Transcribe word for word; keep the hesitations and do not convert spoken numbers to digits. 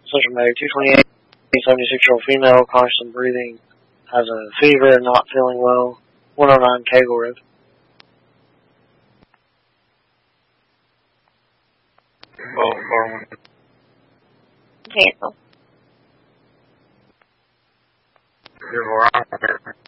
Central Mayor two twenty-eight, seventy-six-year-old female, constant breathing, has a fever and not feeling well. one oh nine Kegel Road. Cancel. You're